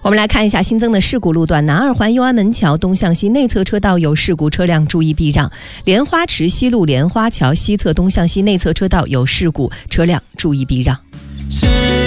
我们来看一下新增的事故路段：南二环右安门桥东向西内侧车道有事故，车辆注意避让；莲花池西路莲花桥西侧东向西内侧车道有事故，车辆注意避让。